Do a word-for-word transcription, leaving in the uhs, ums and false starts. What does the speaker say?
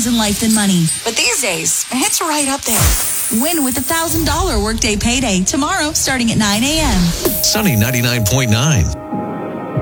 things in life than money. But these days, it's right up there. Win with a one thousand dollars workday payday tomorrow starting at nine a.m. Sunny ninety-nine point nine.